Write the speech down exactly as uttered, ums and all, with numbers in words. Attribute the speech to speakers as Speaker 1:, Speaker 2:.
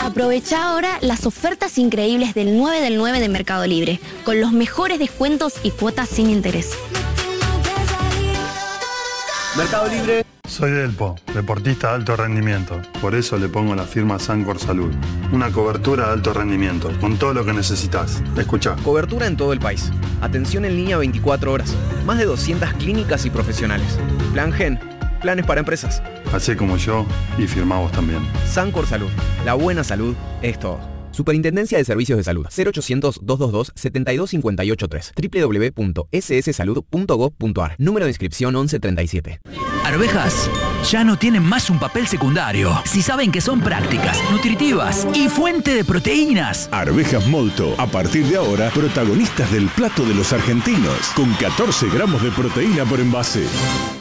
Speaker 1: Aprovecha ahora las ofertas increíbles del nueve del nueve de Mercado Libre, con los mejores descuentos y cuotas sin interés.
Speaker 2: Mercado Libre.
Speaker 3: Soy Delpo, deportista de alto rendimiento. Por eso le pongo la firma Sancor Salud. Una cobertura de alto rendimiento, con todo lo que necesitas. Escuchá.
Speaker 2: Cobertura en todo el país. Atención en línea veinticuatro horas. Más de doscientas clínicas y profesionales. Plan Gen. Planes para empresas.
Speaker 3: Hacé como yo y firmá vos también.
Speaker 2: Sancor Salud. La buena salud es todo. Superintendencia de Servicios de Salud. cero ochocientos, doscientos veintidós, setenta y dos cincuenta y ocho tres. doble u doble u doble u punto ese ese salud punto gob punto a r. Número de inscripción once treinta y siete.
Speaker 4: Arvejas ya no tienen más un papel secundario si saben que son prácticas, nutritivas y fuente de proteínas.
Speaker 5: Arvejas Molto, a partir de ahora, protagonistas del plato de los argentinos, con catorce gramos de proteína por envase.